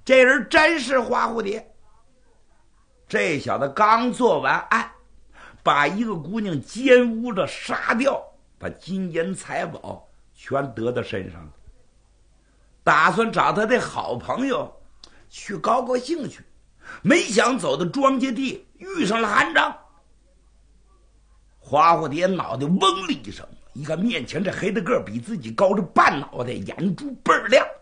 这人真是花蝴蝶。这小子刚做完案，把一个姑娘奸污着杀掉，把金银财宝全得到身上了，打算找他的好朋友去高高兴去，没想走到庄稼地遇上了韩章。花蝴蝶脑袋嗡的一声，一看面前这黑的个比自己高着半脑袋，眼珠倍儿亮。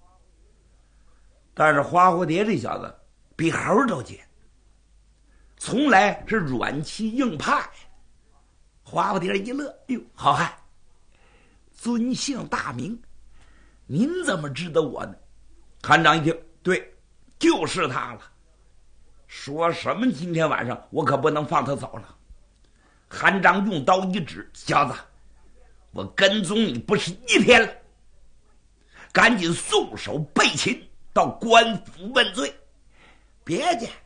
但是花蝴蝶这小子比猴都尖，从来是软气硬派。花蝴蝶一乐，哟，好汉，尊姓大名？您怎么知道我呢？韩章一听，对，就是他了。说什么今天晚上我可不能放他走了。韩章用刀一指，小子，我跟踪你不是一天了，赶紧束手被擒，到官府问罪。别介，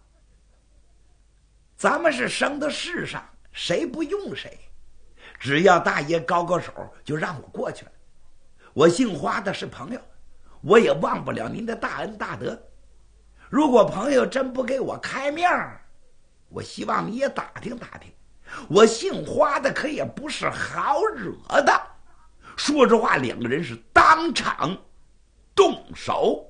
咱们是生到世上，谁不用谁，只要大爷高高手，就让我过去了。我姓花的是朋友，我也忘不了您的大恩大德。如果朋友真不给我开面，我希望你也打听打听，我姓花的可也不是好惹的。说着话，两个人是当场动手。